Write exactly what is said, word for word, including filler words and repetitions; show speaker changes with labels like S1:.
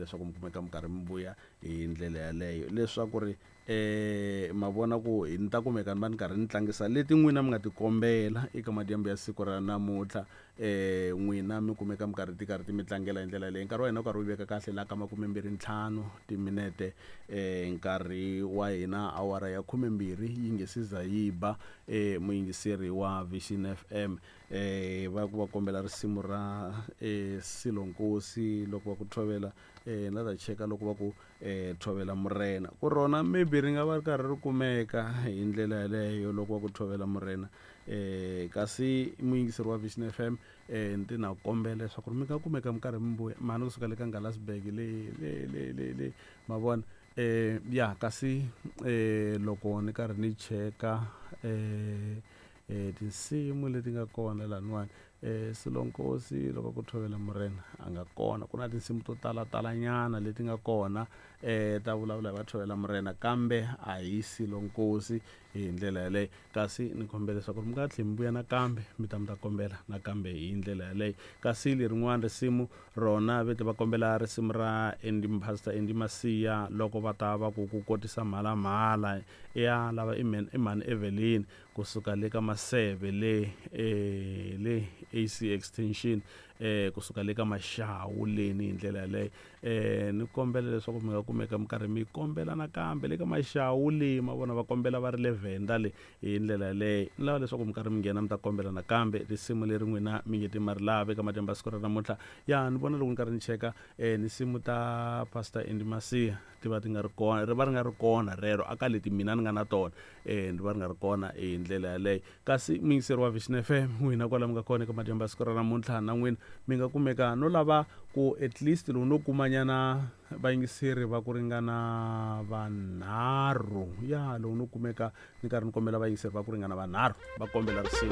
S1: leswaku mi kumeka mi karhi mi vuya hi ndlela yaleyo leswaku ri eh ma vona ku hi ta kumeka ni va ni karhi ni tlangisa leti n'wina mi nga ti kombela eka madyambu ya siku ra namuntlha eh n'wina mi kumeka mi karhi ti karhi ti mi tlangela hi ndlela leyi nkarhi wa hina u karhi wu veka kahle la ka makumembirhi ntlhanu timinete eh nkarhi wa hina awara ya khumembirhi yi nge se za yi ba eh muyingiseri wa Vision F M eh va ku va kombela risimu ra eh Silonkosi loko va ku thovela eh na ta cheka loko va ku eh thovela murena ku rona maybe ri nga va ri karhi ri kumeka hi ndlela yaleyo loko va ku thovela murena eh kasi muyingiseri wa Vision F M eh ndzi na kombela leswaku mi nga kumeka mi karhi mi vuya mani kusuka le ka Galasberg le le le le le ma vona eh ya kasi eh loko ni karhi ni cheka eh eh tinsimu leti nga kona laniwani eh Silonkosi loko ku thovela murena a nga kona ku na tinsimu to tala tala nyana leti nga kona eh ta vulavula hi va thovela murena kambe a hi Silonkosi hi ndlela yaleyo kasi ni kombela leswaku mi nga tlhela mi vuya nakambe mi ta mi ta kombela nakambe hi ndlela yaleyo kasi lerin'wana risimu rona vete va kombela risimu ra Andy Pastor Andy Masiya loko va ta va ku ku kotisa mhalamhala ya lava i mhani Evelyn kusuka le ka Maseve le eh le A C extension eh kusuka le ka Mashawu leni hi ndlela yaleyo eh ni kombela leswaku mi nga kumeka mi karhi mi kombela nakambe le ka Mashawu le ma vona va kombela va ri le Venda le hi ndlela yaleyo ni lava leswaku mi karhi mi nghena mi ta kombela nakambe risimu leri n'wina mi nge ti mari lava eka madyambu ya siku ra namuntlha ya ni vona loko ni karhi ni cheka eh tinsimu ta Pastor Andy Masiya ti va ti nga ri kona ri va ri nga ri kona rero aka leti mina ni nga na tona eh ni va ri nga ri kona hi ndlela yaleyo kasi muyingiseri wa Vision F M n'wina kwala mi nga kona eka madyambu ya siku ra namuntlha na n'wina mi nga kumeka no lava ku at least loko no kumanyana vayingiseri va ku ringana vanharhu ya loko no kumeka ni karhi ni kombela vayingiseri va ku ringana vanharhu va kombela risimu